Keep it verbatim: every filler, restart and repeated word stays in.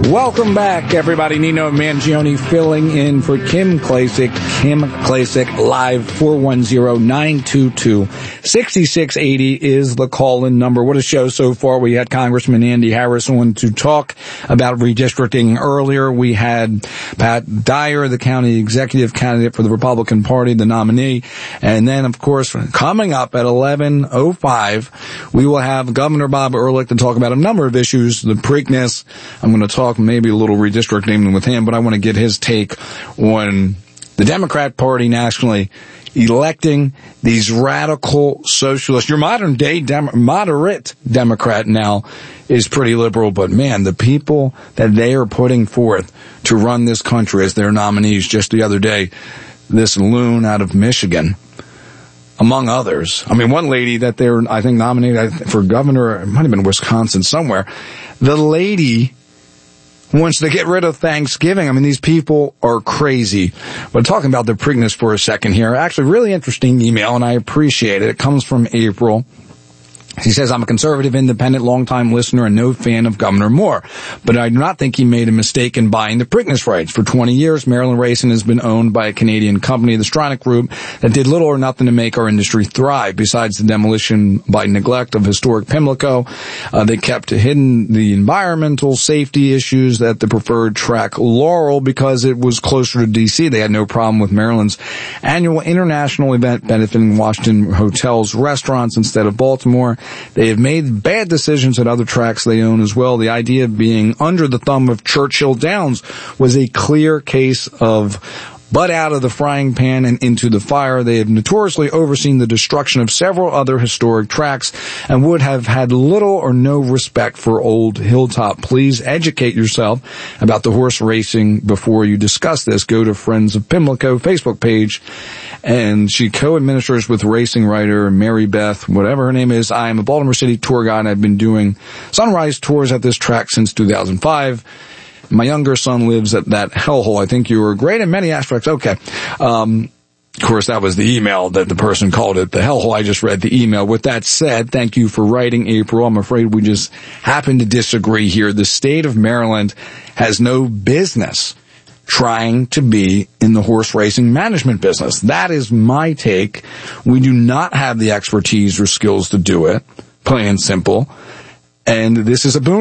Welcome back, everybody. Nino Mangione filling in for Kim Klacik. Kim Klacik live, four one zero, nine two two, six six eight zero is the call-in number. What a show so far. We had Congressman Andy Harris on to talk about redistricting earlier. We had Pat Dyer, the county executive candidate for the Republican Party, the nominee. And then, of course, coming up at eleven oh five, we will have Governor Bob Ehrlich to talk about a number of issues, the Preakness. I'm going to talk maybe a little redistricting with him, but I want to get his take on the Democrat Party nationally electing these radical socialists. Your modern day dem- moderate Democrat now is pretty liberal, but man, the people that they are putting forth to run this country as their nominees, just the other day, this loon out of Michigan, among others. I mean, one lady that they're, I think, nominated for governor, it might have been Wisconsin somewhere, the lady wants to get rid of Thanksgiving. I mean, these people are crazy. But talking about the Preakness for a second here, actually really interesting email, and I appreciate it. It comes from April. He says, I'm a conservative, independent, longtime listener and no fan of Governor Moore, but I do not think he made a mistake in buying the Preakness rights. For twenty years, Maryland Racing has been owned by a Canadian company, the Stronach Group, that did little or nothing to make our industry thrive. Besides the demolition by neglect of historic Pimlico, uh, they kept hidden the environmental safety issues at the preferred track Laurel because it was closer to D C. They had no problem with Maryland's annual international event benefiting Washington hotels, restaurants instead of Baltimore. They have made bad decisions at other tracks they own as well. The idea of being under the thumb of Churchill Downs was a clear case of butt out of the frying pan and into the fire. They have notoriously overseen the destruction of several other historic tracks and would have had little or no respect for Old Hilltop. Please educate yourself about the horse racing before you discuss this. Go to Friends of Pimlico Facebook page, and she co-administers with racing writer Mary Beth, whatever her name is. I am a Baltimore City tour guide. I've been doing sunrise tours at this track since two thousand five. My younger son lives at that hellhole. I think you were great in many aspects. Okay. Um, of course, that was the email that the person called it the hellhole. I just read the email. With that said, thank you for writing, April. I'm afraid we just happen to disagree here. The state of Maryland has no business trying to be in the horse racing management business. That is my take. We do not have the expertise or skills to do it, plain and simple. And this is a boon.